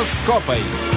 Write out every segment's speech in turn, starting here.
Horoskopai.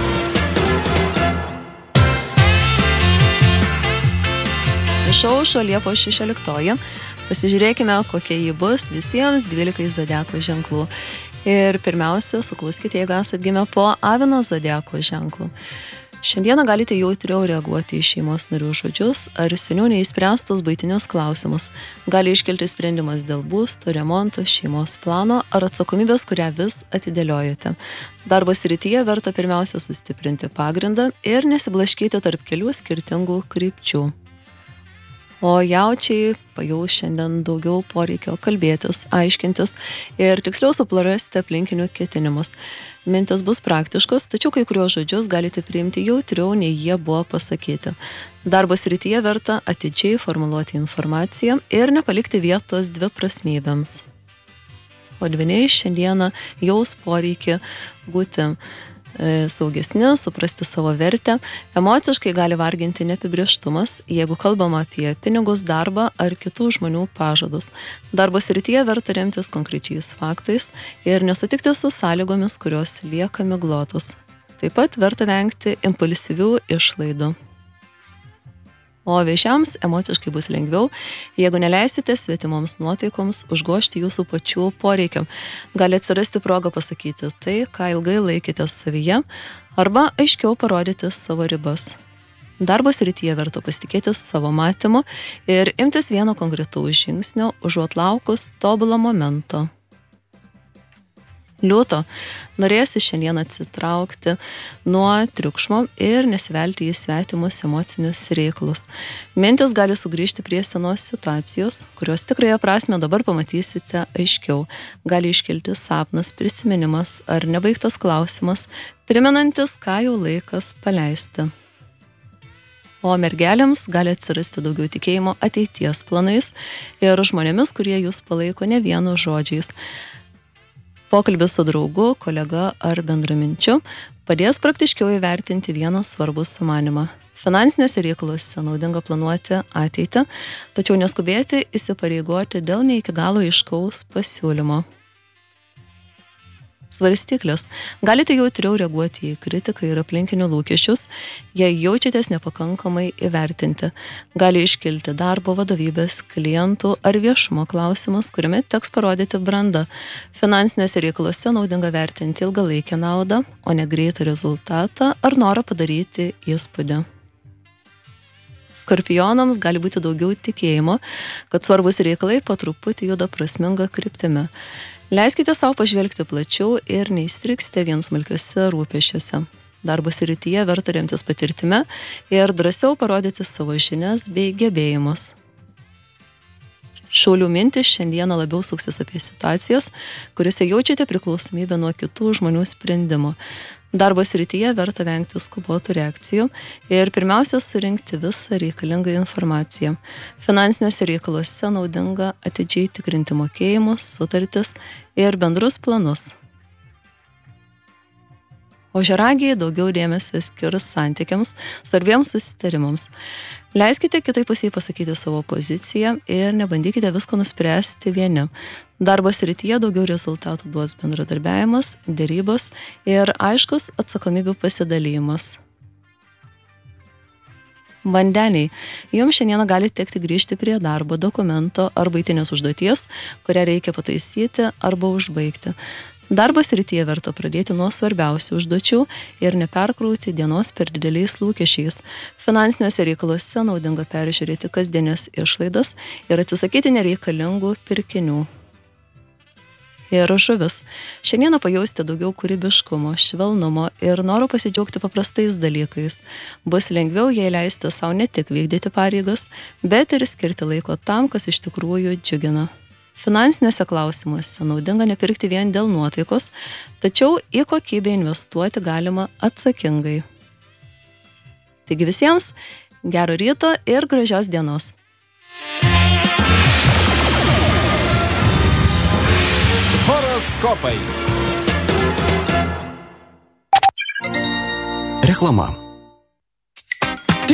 Išaušo Liepos 16. Pasižiūrėkime, kokia ji bus visiems 12 zodiako ženklų. Ir pirmiausia, sukluskite, jeigu esate gimę po Avino zodiako ženklų. Šiandieną galite jautriau reaguoti į šeimos narių žodžius ar seniau neįspręstus buitinius klausimus. Gali iškelti sprendimas dėl būsto, remonto, šeimos plano ar atsakomybės, kurią vis atidėliojate. Darbo srityje verta pirmiausia sustiprinti pagrindą ir nesiblaškyti tarp kelių skirtingų krypčių. O jaučiai pajaus šiandien daugiau poreikio kalbėtis, aiškintis ir tiksliau suprasti aplinkinių ketinimus. Mintis bus praktiškos, tačiau kai kuriuos žodžius galite priimti jautriau, nei jie buvo pasakyti. Darbo srityje verta atidžiai formuluoti informaciją ir nepalikti vietos dviprasmybėms. O dvyniai šiandieną jaus poreikį būti saugesni, suprasti savo vertę. Emociškai gali varginti neapibrėžtumas, jeigu kalbama apie pinigus, darbą ar kitų žmonių pažadus. Darbo srityje verta remtis konkrečiais faktais ir nesutikti su sąlygomis, kurios lieka miglotos. Taip pat verta vengti impulsyvių išlaidų. O vėžiams emociškai bus lengviau, jeigu neleisite svetimoms nuotaikoms užgožti jūsų pačių poreikiam. Gali atsirasti proga pasakyti tai, ką ilgai laikėte savyje, arba aiškiau parodyti savo ribas. Darbo srityje verta pasitikėti savo matymu ir imtis vieno konkretaus žingsnio, užuot laukus tobulo momento. Liūto, norėsi šiandien atsitraukti nuo triukšmo ir nesivelti į svetimus emocinius reikalus. Mintis gali sugrįžti prie senos situacijos, kurios tikrąją prasmę dabar pamatysite aiškiau. Gali iškilti sapnas, prisiminimas ar nebaigtas klausimas, primenantis, ką jau laikas paleisti. O mergelėms gali atsirasti daugiau tikėjimo ateities planais ir žmonėmis, kurie jūs palaiko ne vienu žodžiais. Pokalbis su draugu, kolega ar bendraminčiu padės praktiškiau įvertinti vieną svarbų sumanimą. Finansinėse reikaluose naudinga planuoti ateitį, tačiau neskubėti įsipareigoti dėl ne iki galo aiškaus pasiūlymo. Svarstyklės. Galite jautriau reaguoti į kritiką ir aplinkinių lūkesčius, jei jaučiatės nepakankamai įvertinti. Gali iškilti darbo, vadovybės, klientų ar viešumo klausimus, kuriame teks parodyti brandą. Finansinėse reikaluose naudinga vertinti ilgalaikę naudą, o ne greitą rezultatą ar norą padaryti įspūdį. Skorpionams gali būti daugiau tikėjimo, kad svarbus reikalai po truputį juda prasminga kryptimi. Leiskite savo pažvelgti plačiau ir neįstriksite vien smulkiuose rūpesčiuose. Darbo srityje verta remtis patirtimi ir drąsiau parodyti savo žinias bei gebėjimus. Šaulių mintis šiandieną labiau suksis apie situacijas, kuriuose jaučiate priklausomybę nuo kitų žmonių sprendimų. Darbo srityje verta vengti skubotų reakcijų ir pirmiausia surinkti visą reikalingą informaciją. Finansinėse reikaluose naudinga atidžiai tikrinti mokėjimus, sutartis ir bendrus planus. Ožiaragiai daugiau dėmesio skirs santykiams, svarbiems susitarimams. Leiskite kitai pusiai pasakyti savo poziciją ir nebandykite visko nuspręsti vieni. Darbo srityje daugiau rezultatų duos bendradarbiavimas, derybos ir aiškus atsakomybių pasidalymas. Vandeniai. Jums šiandieną gali tekti grįžti prie darbo, dokumento ar buitinės užduoties, kurią reikia pataisyti arba užbaigti. Darbo srityje verta pradėti nuo svarbiausių užduočių ir neperkrauti dienos per dideliais lūkesčiais. Finansinėse reikaluose naudinga peržiūrėti kasdienės išlaidas ir atsisakyti nereikalingų pirkinių. Ir žuvis. Šiandieną pajausite daugiau kūrybiškumo, švelnumo ir noro pasidžiaugti paprastais dalykais. Bus lengviau, jei leisite savo ne tik vykdyti pareigas, bet ir skirti laiko tam, kas iš tikrųjų džiugina. Finansinėse klausimuose naudinga nepirkti vien dėl nuotaikos, tačiau į kokybę investuoti galima atsakingai. Taigi visiems gero ryto ir gražios dienos. Horoskopai. Reklama.